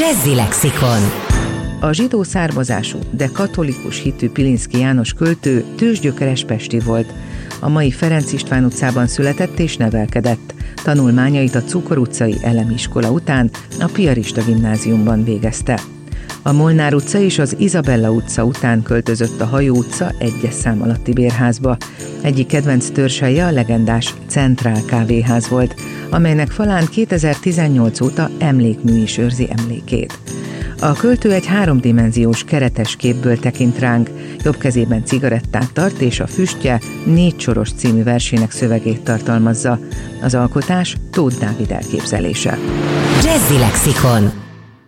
Jazzy Lexikon. A zsidó származású, de katolikus hitű Pilinszky János költő tőzsgyökeres pesti volt. A mai Ferenc István utcában született és nevelkedett. Tanulmányait a Cukor utcai elemiskola után a Piarista gimnáziumban végezte. A Molnár utca és az Izabella utca után költözött a Hajó utca 1-es szám alatti bérházba. Egyik kedvenc törzshelye a legendás Centrál kávéház volt, amelynek falán 2018 óta emlékmű is őrzi emlékét. A költő egy 3-dimenziós keretes képből tekint ránk, jobb kezében cigarettát tart, és a füstje 4 soros című versének szövegét tartalmazza. Az alkotás Tóth Dávid elképzelése. Jazzy Lexikon.